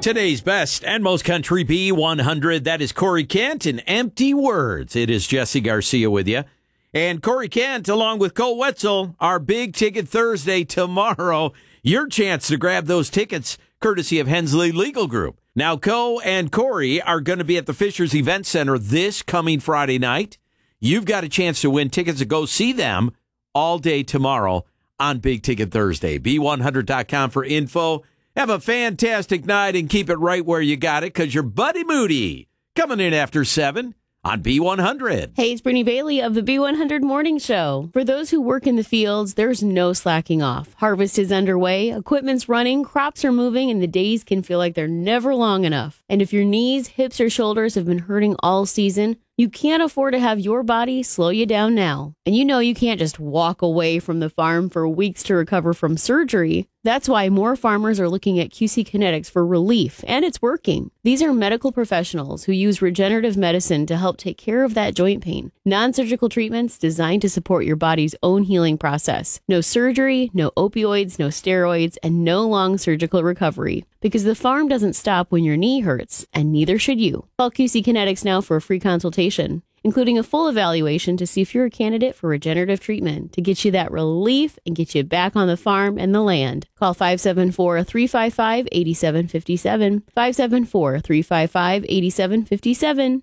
Today's best and most country B100, that is Corey Kent and Empty Words. It is Jesse Garcia with you. And Corey Kent, along with Cole Wetzel, our Big Ticket Thursday tomorrow. Your chance to grab those tickets, courtesy of Hensley Legal Group. Now, Cole and Corey are going to be at the Fishers Event Center this coming Friday night. You've got a chance to win tickets to go see them all day tomorrow on Big Ticket Thursday. B100.com for info. Have a fantastic night and keep it right where you got it, because your buddy Moody coming in after 7 on B100. Hey, it's Brittany Bailey of the B100 Morning Show. For those who work in the fields, there's no slacking off. Harvest is underway, equipment's running, crops are moving, and the days can feel like they're never long enough. And if your knees, hips, or shoulders have been hurting all season, you can't afford to have your body slow you down now. And you know you can't just walk away from the farm for weeks to recover from surgery. That's why more farmers are looking at QC Kinetics for relief, and it's working. These are medical professionals who use regenerative medicine to help take care of that joint pain. Non-surgical treatments designed to support your body's own healing process. No surgery, no opioids, no steroids, and no long surgical recovery. Because the farm doesn't stop when your knee hurts, and neither should you. Call QC Kinetics now for a free consultation, including a full evaluation to see if you're a candidate for regenerative treatment to get you that relief and get you back on the farm and the land. Call 574-355-8757, 574-355-8757,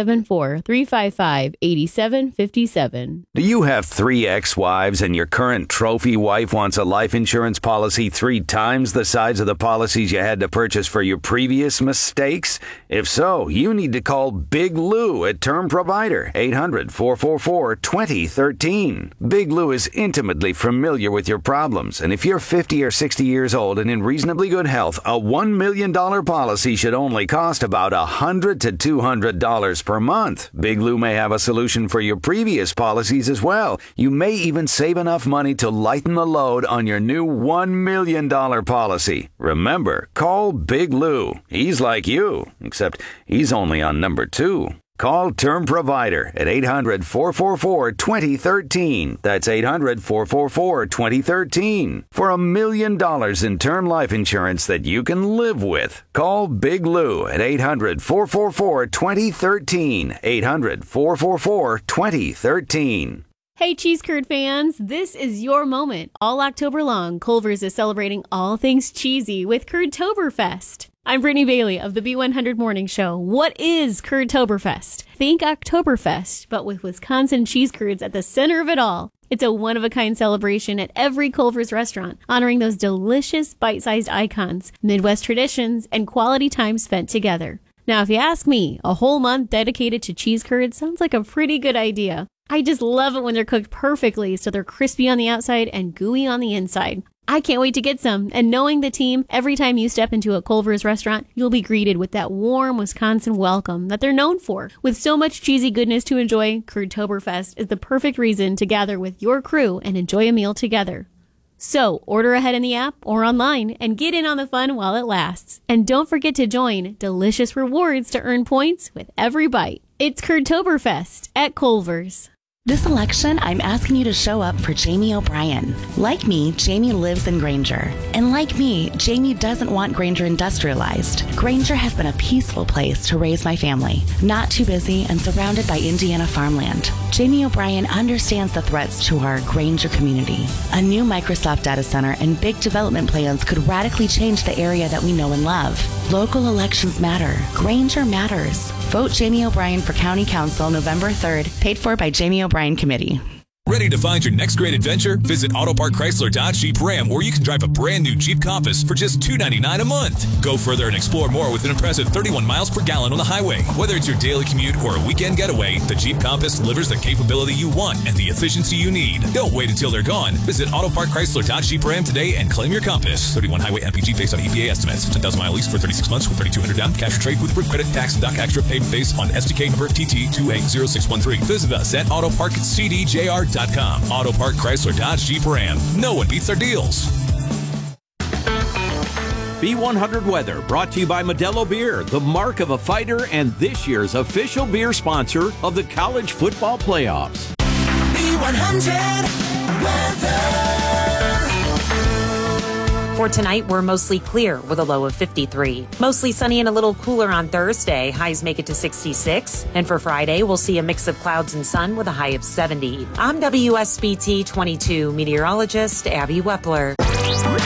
574-355-8757. Do you have 3 ex-wives and your current trophy wife wants a life insurance policy 3 times the size of the policies you had to purchase for your previous mistakes? If so, you need to call Big Lou at Term Provider, 800-444-2013. Big Lou is intimately familiar with your problems, and if you're 50 or 60 years old and in reasonably good health, a $1 million policy should only cost about $100 to $200 per month. Big Lou may have a solution for your previous policies as well. You may even save enough money to lighten the load on your new $1 million policy. Remember, call Big Lou. He's like you, except he's only on number 2. Call Term Provider at 800-444-2013. That's 800-444-2013. For $1 million in term life insurance that you can live with. Call Big Lou at 800-444-2013. 800-444-2013. Hey, cheese curd fans, this is your moment. All October long, Culver's is celebrating all things cheesy with Curdtoberfest. I'm Brittany Bailey of the B100 Morning Show. What is Curdtoberfest? Think Oktoberfest, but with Wisconsin cheese curds at the center of it all. It's a one-of-a-kind celebration at every Culver's restaurant, honoring those delicious bite-sized icons, Midwest traditions, and quality time spent together. Now, if you ask me, a whole month dedicated to cheese curds sounds like a pretty good idea. I just love it when they're cooked perfectly so they're crispy on the outside and gooey on the inside. I can't wait to get some. And knowing the team, every time you step into a Culver's restaurant, you'll be greeted with that warm Wisconsin welcome that they're known for. With so much cheesy goodness to enjoy, Curdtoberfest is the perfect reason to gather with your crew and enjoy a meal together. So, order ahead in the app or online and get in on the fun while it lasts. And don't forget to join delicious rewards to earn points with every bite. It's Curdtoberfest at Culver's. This election, I'm asking you to show up for Jamie O'Brien. Like me, Jamie lives in Granger. And like me, Jamie doesn't want Granger industrialized. Granger has been a peaceful place to raise my family. Not too busy and surrounded by Indiana farmland. Jamie O'Brien understands the threats to our Granger community. A new Microsoft data center and big development plans could radically change the area that we know and love. Local elections matter. Granger matters. Vote Jamie O'Brien for County Council November 3rd, paid for by Jamie O'Brien Committee. Ready to find your next great adventure? Visit Autopark Chrysler Dodge Jeep Ram, where you can drive a brand new Jeep Compass for just $299 a month. Go further and explore more with an impressive 31 miles per gallon on the highway. Whether it's your daily commute or a weekend getaway, the Jeep Compass delivers the capability you want and the efficiency you need. Don't wait until they're gone. Visit Autopark Chrysler Dodge Jeep Ram today and claim your Compass. 31 highway MPG based on EPA estimates. 10,000 mile lease for 36 months with $3,200 down. Cash or trade with approved credit, tax, and doc extra payment based on SDK number TT280613. Visit us at autoparkcdjr.com. Autopark Chrysler Dodge Jeep Ram. No one beats their deals. B100 Weather brought to you by Modelo Beer, the mark of a fighter and this year's official beer sponsor of the college football playoffs. B100 Weather. For tonight, we're mostly clear with a low of 53. Mostly sunny and a little cooler on Thursday. Highs make it to 66. And for Friday, we'll see a mix of clouds and sun with a high of 70. I'm WSBT 22 meteorologist Abby Wepler.